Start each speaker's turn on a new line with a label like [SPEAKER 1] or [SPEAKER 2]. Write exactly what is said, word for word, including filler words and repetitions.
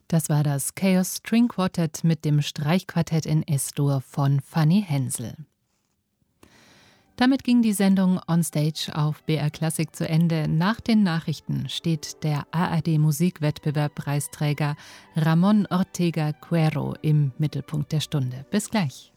[SPEAKER 1] Das war das Chaos String Quartet mit dem Streichquartett in Es-Dur von Fanny Hensel. Damit ging die Sendung On Stage auf B R Klassik zu Ende. Nach den Nachrichten steht der A R D-Musikwettbewerb-Preisträger Ramón Ortega Cuero im Mittelpunkt der Stunde. Bis gleich.